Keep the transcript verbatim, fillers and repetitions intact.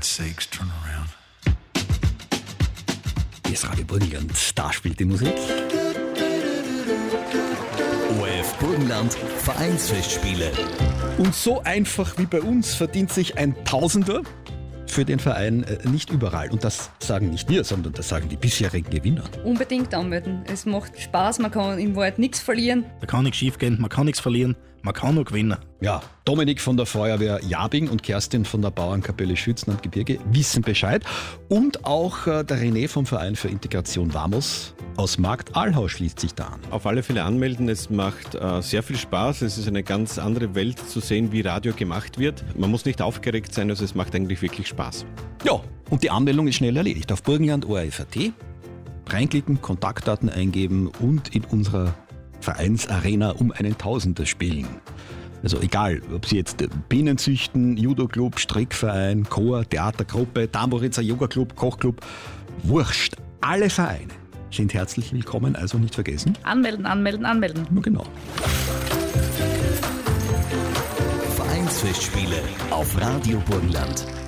God's sakes, turn around. Hier ist Radio Burgenland, da spielt die Musik. O R F Burgenland Vereinsfestspiele. Und so einfach wie bei uns verdient sich ein Tausender für den Verein nicht überall. Und das sagen nicht wir, sondern das sagen die bisherigen Gewinner. Unbedingt anmelden. Es macht Spaß, man kann im Wald nichts verlieren. Da kann nichts schief gehen, man kann nichts verlieren, man kann nur gewinnen. Ja, Dominik von der Feuerwehr Jabing und Kerstin von der Bauernkapelle Schützen am Gebirge wissen Bescheid. Und auch äh, der René vom Verein für Integration Vamos aus Markt Ahlhau schließt sich da an. Auf alle Fälle anmelden, es macht äh, sehr viel Spaß. Es ist eine ganz andere Welt zu sehen, wie Radio gemacht wird. Man muss nicht aufgeregt sein, also es macht eigentlich wirklich Spaß. Ja, und die Anmeldung ist schnell erledigt. Auf Burgenland O R F Punkt A T reinklicken, Kontaktdaten eingeben und in unserer Vereinsarena um einen Tausender spielen. Also egal, ob Sie jetzt Bienen züchten, Judo-Club, Strickverein, Chor, Theatergruppe, Tamboritzer, Yoga-Club, Kochclub, wurscht. Alle Vereine sind herzlich willkommen, also nicht vergessen. Anmelden, anmelden, anmelden. Nur genau. Vereinsfestspiele auf Radio Burgenland.